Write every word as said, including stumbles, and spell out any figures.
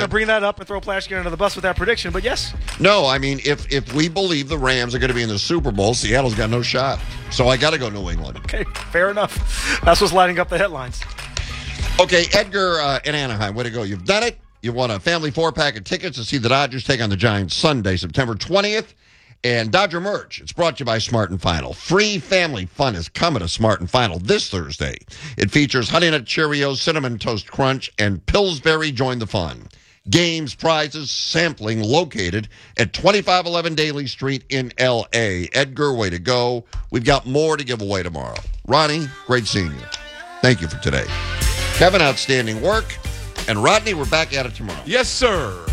going to bring that up and throw Plashkin under the bus with that prediction, but yes. No, I mean, if if we believe the Rams are going to be in the Super Bowl, Seattle's got no shot. So I got to go New England. Okay, fair enough. That's what's lighting up the headlines. Okay, Edgar uh, in Anaheim, way to go. You've done it. You won a family four-pack of tickets to see the Dodgers take on the Giants Sunday, September twentieth. And Dodger Merch, it's brought to you by Smart and Final. Free family fun is coming to Smart and Final this Thursday. It features Honey Nut Cheerios, Cinnamon Toast Crunch, and Pillsbury Join the Fun. Games, prizes, sampling located at twenty-five eleven Daly Street in L A. Edgar, way to go. We've got more to give away tomorrow. Ronnie, great seeing you. Thank you for today. Kevin, outstanding work. And Rodney, we're back at it tomorrow. Yes, sir.